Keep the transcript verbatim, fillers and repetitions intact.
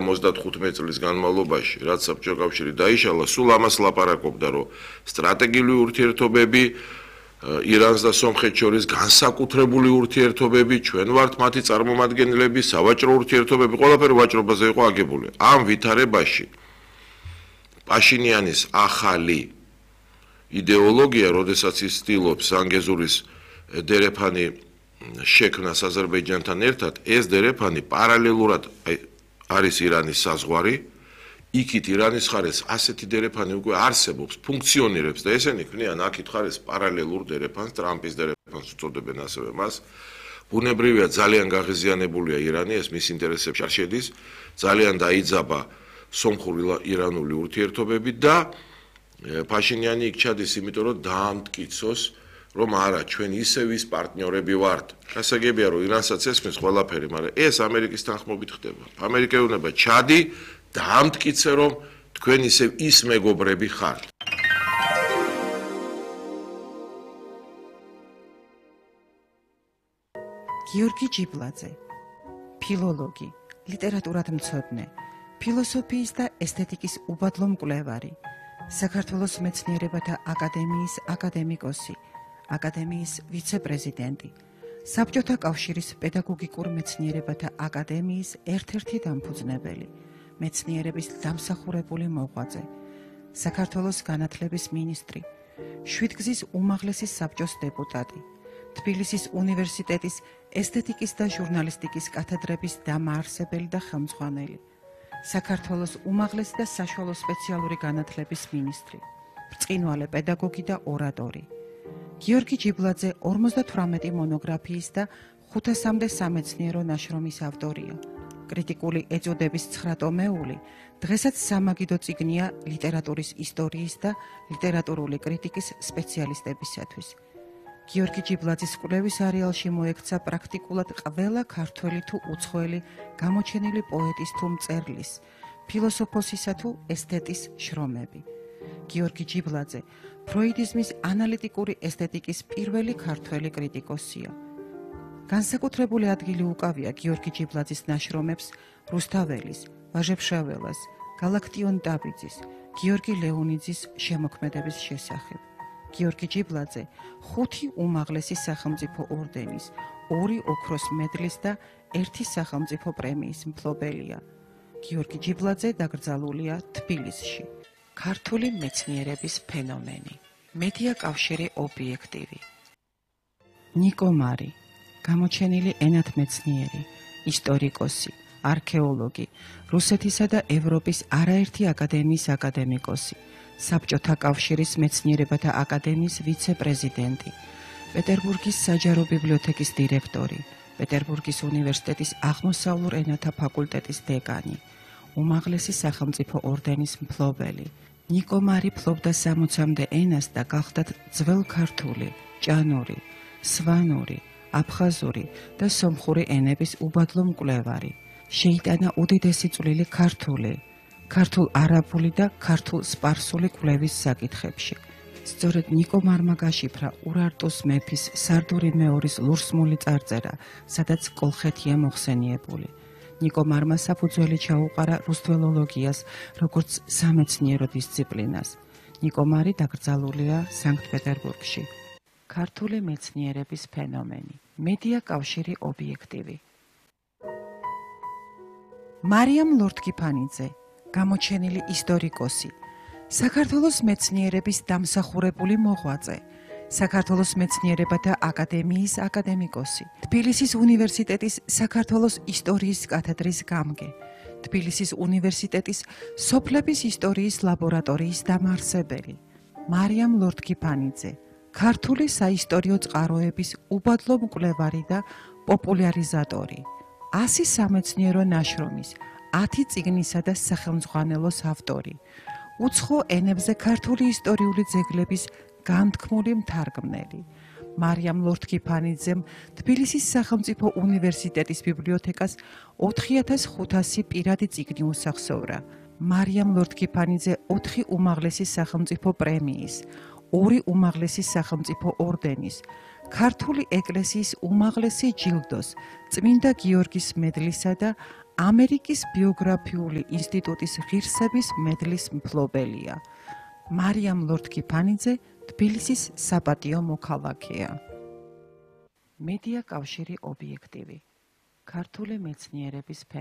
ოცდათხუთმეტი წლის განმავლობაში, რაც საბჭოთა კავშირი დაიშალა, სულ ამას ლაპარაკობდა, რომ სტრატეგიული ურთიერთობები ირანს და სომხეთს შორის განსაკუთრებული ურთიერთობები, ჩვენ ვართ მათი წარმომადგენლები, სავაჭრო ურთიერთობები, ყველაფერი ვაჭრობაზე იყო აგებული. ამ ვითარებაში პაშინიანის ახალი იდეოლოგია, როდესაც ის ცდილობს ანგეზურის დერეფანი შექმნას აზერბაიჯანთან ერთად, ეს დერეფანი პარალელურად არის ირანის საზღვარი, იქით ირანის ხარეს ასეთი დერეფანი უკვე არსებობს, ფუნქციონირებს და ესენი ქმნიან აქით ხარეს პარალელურ დერეფანს, ტრამპის დერეფანს უწოდებენ ასევე მას. ბუნებრივია ძალიან გაღიზიანებულია ირანი, ეს მის ინტერესებში არ შედის, ძალიან დაიძაბა სომხური-ირანული ურთიერთობები და პაშინიანი იქ ჩადის, იმიტომ რომ დაამტკიცოს, რომ არა, ჩვენ ისევ ის პარტნიორები ვართ. გასაგებია, რომ ირანსაც ესმის ყველაფერი, მაგრამ ეს ამერიკის თანხმობით ხდება. ამერიკა უნდა ჩადი დაამტკიცე, რომ თქვენ ისევ ის მეგობრები ხართ. გიორგი ჯიბლაძე, ფილოლოგი, ლიტერატურათმცოდნე, ფილოსოფიის და ესთეტიკის უბადლო მკვლევარი, საქართველოს მეცნიერებათა აკადემიის აკადემიკოსი, აკადემიის ვიცე-პრეზიდენტი, საბჭოთა კავშირის პედაგოგიკურ მეცნიერებათა აკადემიის ერთ-ერთი დამფუძნებელი, მეცნიერების დამსახურებული მოღვაწე, საქართველოს განათლების მინისტრი, შვიდგზის უმაღლესი საბჭოს დეპუტატი, თბილისის უნივერსიტეტის ესთეტიკის და ჟურნალისტიკის კათედრების დამაარსებელი და ხელმძღვანელი, საქართველოს უმაღლესი და საშუალო სპეციალური განათლების მინისტრი, ბრწყინვალე პედაგოგი და ორატორი. გიორგი ჯიბლაძე ორმოცდათვრამეტი მონოგრაფიის და ხუთასამდე სამეცნიერო ნაშრომის ავტორია. კრიტიკული ეწოდების ცხრატომეული დღესაც სამაგიდო წიგნია ლიტერატურის ისტორიის და ლიტერატურული კრიტიკის სპეციალისტებისათვის. გიორგი ჯიბლაძის კვლევის არეალში მოექცა პრაქტიკულად ყველა ქართველი თუ უცხოელი გამოჩენილი პოეტის თუ მწერლის, ფილოსოფოსისა თუ ესთეტის შრომები. გიორგი ჯიბლაძე ფროიდიზმის ანალიტიკური ესთეტიკის პირველი ქართველი კრიტიკოსია. განსაკუთრებული ადგილი უკავია გიორგი ჯიბლაძის ნაშრომებს რუსთაველის, ვაჟებ-შაველას, გალაქტიონ დაბიძის, გიორგი ლეონიძის შემოქმედების შესახებ. გიორგი ჯიბლაძე ხუთი უმაღლესი სახელმწიფო ორდენის, ორი ოქროს მედლის და ერთი სახელმწიფო პრემიის მფლობელია. გიორგი ჯიბლაძე დაკრძალულია თბილისში. ქართული მეცნიერების ფენომენი. მედია კავშირი ობიექტივი. ნიკო მარი, გამოჩენილი ენათმეცნიერი, ისტორიკოსი, არქეოლოგი, რუსეთისა და ევროპის არაერთი აკადემიის აკადემიკოსი, საბჭოთა კავშირის მეცნიერებათა აკადემიის ვიცე-პრეზიდენტი, პეტერბურგის საჯარო ბიბლიოთეკის დირექტორი, პეტერბურგის უნივერსიტეტის აღმოსავლურ ენათა ფაკულტეტის დეკანი, უმაღლესი სახელმწიფო ორდენის მფლობელი. ნიკო მარი ფლობდა სამოცამდე ენას და გახლდათ ძველ ქართული, ჭანური, სვანური, აფხაზური და სომხური ენების უბადლო მკვლევარი. შეიტანა უდიდესი წვლილი ქართული, ქართულ-არაბული და ქართულ-სპარსული კვლევის საკითხებში. სწორედ ნიკო მარმა გაშიფრა ურარტუს მეფის სარდური მეორის ლურსმული წარწერა, სადაც კოლხეთია მოხსენიებული. ნიკო მარმა საფუძველი ჩაუყარა რუსთველოლოგიას, როგორც სამეცნიერო დისციპლინას. ნიკო მარი დაკრძალულია სანქტ-პეტერბურგში. ქართული მეცნიერების ფენომენი. მედია კავშირი ობიექტივი. მარიამ ლორთქიფანიძე, გამოჩენილი ისტორიკოსი, საქართველოს მეცნიერების დამსახურებული მოღვაწე, საქართველოს მეცნიერებათა აკადემიის აკადემიკოსი, თბილისის უნივერსიტეტის საქართველოს ისტორიის კათედრის გამგე, თბილისის უნივერსიტეტის სოფლების ისტორიის ლაბორატორიის დამაარსებელი. მარიამ ლორთქიფანიძე, ქართული საისტორიო წყაროების უბადლო მკვლევარი და პოპულარიზატორი, ასი სამეცნიერო ნაშრომის, ათი წიგნისა და სახელმძღვანელოს ავტორი, უცხო ენებზე ქართული ისტორიული ძეგლების განთქმული მთარგმნელი. მარიამ ლორთქიფანიძემ თბილისის სახელმწიფო უნივერსიტეტის ბიბლიოთეკას ოთხი ათას ხუთასი პირადი წიგნი უსახსოვრა. მარიამ ლორთქიფანიძე ოთხი უმაღლესი სახელმწიფო პრემიის, ორი უმაღლესი სახელმწიფო ორდენის, ქართული ეკლესიის უმაღლესი ჯილდოს, წმინდა გიორგის მედლისა და ამერიკის ბიოგრაფიული ინსტიტუტის ღირსების მედლის მფლობელია. მარიამ ლორთქიფანიძე თბილისის საპატიო მოქალაქეა. მედია კავშირი ობიექტივი. ქართული მეცნიერების